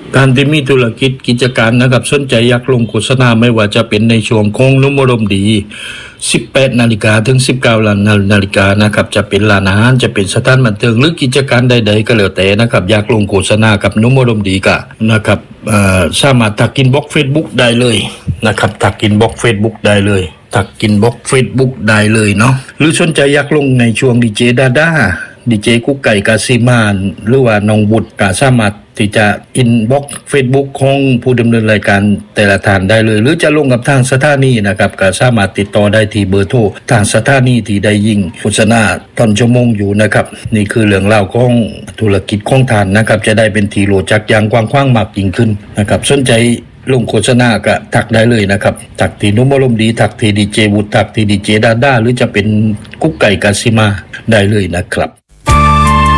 การที่มีธุรกิจกิจการนะครับสนใจอยากลงโฆษณาไม่ว่าจะเป็นในช่วงของนุมรมดี 18 นาฬิกาถึง 19 นาฬิกานะครับจะเป็นร้านอาหารจะเป็นสถานบันเทิงหรือกิจการใดๆก็แล้วแต่นะครับอยากลงโฆษณากับนุมรมดีก็นะครับสามารถทักอินบ็อกซ์ Facebook ได้เลยนะครับทักอินบ็อกซ์ Facebook ได้เลยทักอินบ็อกซ์ Facebook ได้เลยเนาะหรือสนใจอยากลงในช่วงดีเจดาด้าดีเจกุ๊กไก่กาซิมานหรือว่าน้องบุตรก็สามารถที่จะอินบ็อกซ์ Facebook ของผู้ดำเนินรายการแต่ละท่านได้เลยหรือจะลงกับทางสถานีนะครับก็สามารถติดต่อได้ที่เบอร์โทรทางสถานีที่ได้ยิงโฆษณาตอนชั่วโมงอยู่นะครับนี่คือเรื่องเล่าของธุรกิจของท่านนะครับจะได้เป็นที่รู้จักอย่างกว้างขวางมากยิ่งขึ้นนะครับสนใจลงโฆษณาก็ทักได้เลยนะครับทักที่นุมรมดีทักที่ดีเจบุตรทักที่ดีเจดาด้าหรือจะเป็นกุ๊กไก่กาซิมาได้เลยนะครับ